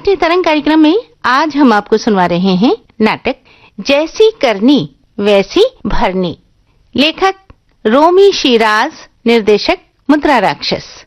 राष्ट्रीय तरंग कार्यक्रम में आज हम आपको सुनवा रहे हैं नाटक जैसी करनी वैसी भरनी। लेखक रोमी शिराज, निर्देशक मुद्रा राक्षस।